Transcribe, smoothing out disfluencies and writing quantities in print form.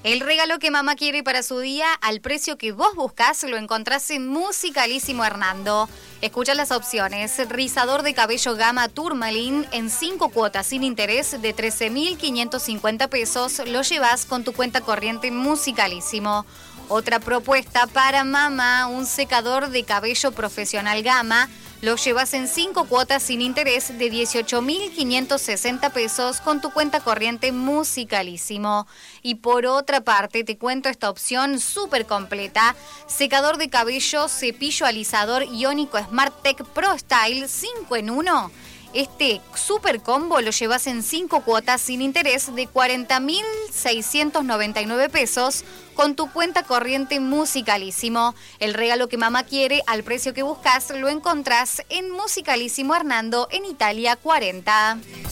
El regalo que mamá quiere para su día, al precio que vos buscás, lo encontrás en Musicalísimo Hernando. Escucha las opciones. Rizador de cabello gama Tourmaline en 5 cuotas sin interés de 13.550 pesos. Lo llevas con tu cuenta corriente Musicalísimo. Otra propuesta para mamá, un secador de cabello profesional gama. Lo llevas en 5 cuotas sin interés de 18.560 pesos con tu cuenta corriente Musicalísimo. Y por otra parte, te cuento esta opción súper completa. Secador de cabello, cepillo alisador iónico Smart Tech Pro Style 5 en 1. Este super combo lo llevas en 5 cuotas sin interés de 40.699 pesos con tu cuenta corriente Musicalísimo. El regalo que mamá quiere al precio que buscas lo encontrás en Musicalísimo Hernando en Italia 40.